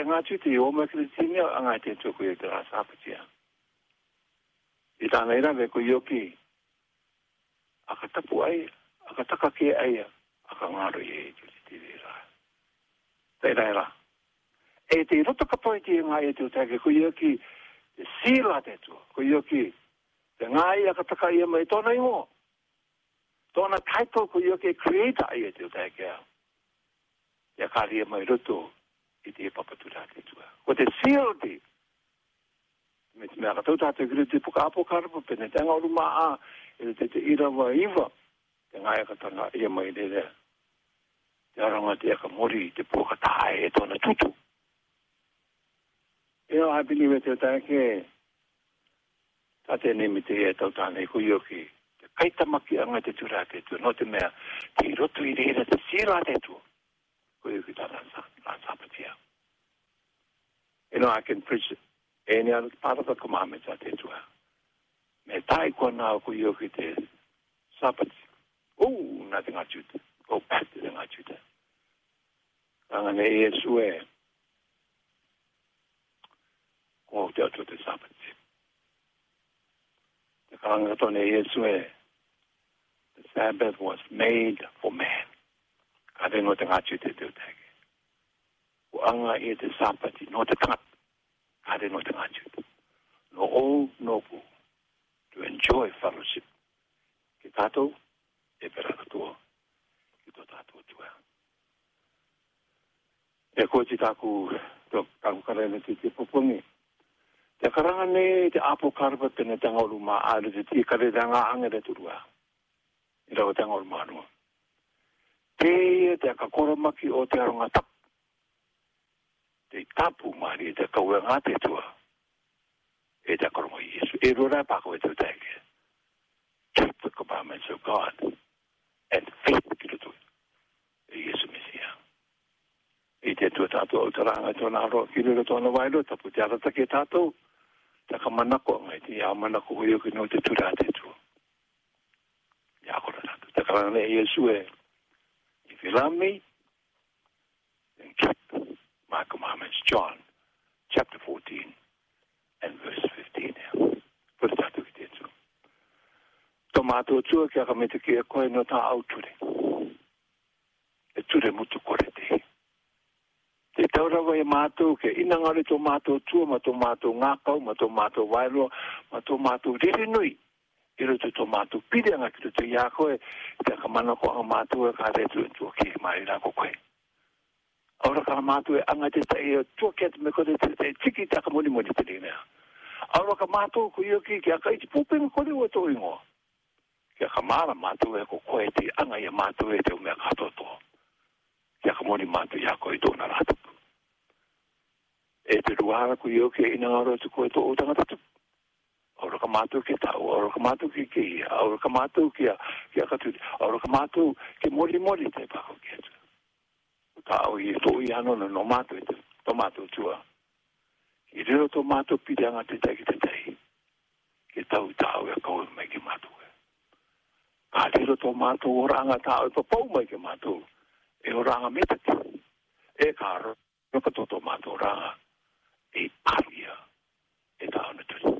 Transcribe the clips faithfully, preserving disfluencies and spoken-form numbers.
ngā tūti o me kristinia angai te tōku e te rā sāpatia. I tāna ira me ko ioki, aka tapu ai, aka taka ke ai, aka ngāro i e tūti te rā. Te rā. E te roto kapoi te ngā e te utake, ko ioki, te sīla te tū, ko ioki, te ngā i aka taka i mai tōna ingo. Tōna taito ko ioki creator i e te utake au. Te akari e mai roto, i te papatura te tua. Ko te seal te, me te mea katau tātou kiri te puka apo karapa, pene te anga uruma a, e te te ira wa iwa, te ngai katanga ia mai le le. Te aranga te aka mori, te puka tae e tōna tutu. You know, I believe it, te tate ne me te e tau tāne ko ioki, te kaitamaki anga te tura te tua, no te mea, te roto i reira te sira te tua. Ko ioki tā rāsapatia. You know, I can preach any other part of the commandments at it. Me tai ko nā ko ioki te sapati. Oh, nothing I shoot. Go back to the I shoot. Anga ne Yesu e. Ko te atu te sapati. Te karanga tōne Yesu e. The Sabbath was made for man. Ka rengo te ngātu te te utake. Ko anga e te sapati, no te tangat. Ka rengo te ngātu. No o, no pu. To enjoy fellowship. Ki tātou, e pera katoa. Ki tō tātou tua. E ko ti tāku, tō tāku karene te te popongi. Te karanga ne te apo karpa tene tanga olu maa aere te tia kare ranga angere turua. I rau tanga olu maa nua. Te te akakoromaki o te aronga tapu. Te tapu mari te kaue ngā te tua. E te akaronga Yesu. E rora pako e te utake. Keep the commandments of God. And faith ki rutu. E Yesu Mesia. E te tua tātou au taranga tōna aroa. Ki rura tōna wairo. Tapu te arata ke tātou. Te kamanako ngai te iau manako hui o ki no te tura te tua. Ia kora tātou. Te karanga ne Yesu e. If you love me, then keep my commandments. John chapter fourteen and verse fifteen. Put that to it. Tomato tua kia ka mete kia koe no tā au ture. E ture mutu kore te. Te taurawa e mātou ke inangare tomato tua ma tomato ngākau, ma tomato wairo, ma tomato riri nui. Iro te tomato pide anga ki te ia koe, te ka mana ko anga mātou e ka retu e tua ki mai rako koe. Aura ka mātou e anga te te e tua ki atu me kore te te tiki te ka moni moni te rinea. Aura ka mātou ko ioki ki a ka iti pupinga kore ua tō ingoa. Ki a ka mara mātou e ko koe te anga i a mātou e te umea katoto. Ki a ka moni mātou i a koe tōna rātupu. E te ruara ko ioki e inangaro tu koe tō o tangata tupu. Aura ka mātou ke tau, aura ka mātou ke kia, aura ka mātou ke a katuri, aura ka mātou ke mori mori te pako ke atu. Tā au i tō i ano no no mātou e te tō mātou tua. I reo tō mātou pide anga te tei ki te tei. Ke tau tāu e kau mai ke mātou e. Ka reo tō mātou oranga tāu e papau mai ke mātou. E oranga metati. E ka roka tō tō mātou oranga. E paria. E tāu na turi.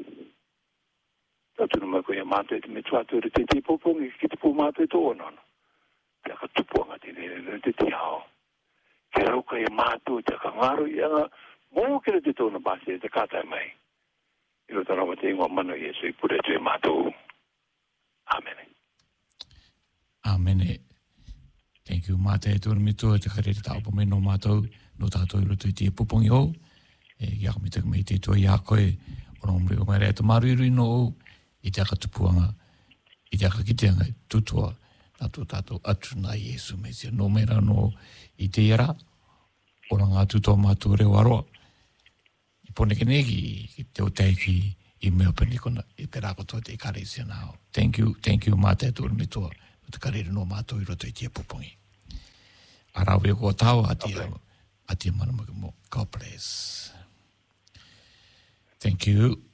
Tatu mai ko ia mātou e te me tuatu e te te popongi ki te pō mātou e tō onono. Te aka tupuanga te ne te te hao. Ke rauka e mātou te aka ngaro i anga mō kere te tōna bāsi e te kātai mai. I rota rawa te ingoa mana Yesu i pure te mātou. Amen. Amen. Thank you mātou e tōna me tō te kare te tāupa me no mātou no tātou i roto i te popongi o. E ia me te me te tō i a koe o nomre o mai rea te maruirui no o. I te aka tupuanga, i te aka kiteanga, tutua, tātou tātou atu nā Yesu Mesia. No mera no i te iara, ora ngā tutoa mātou reo aroa. I pone ke neki, i te o teiki, i mea penikona, i te rāko toa te karesia nāo. Thank you, thank you mātou e tōru me toa, o te karere no mātou i roto i te pupongi. Arawe ko tāua ati okay. Ati manamaka mo. God bless. Thank you.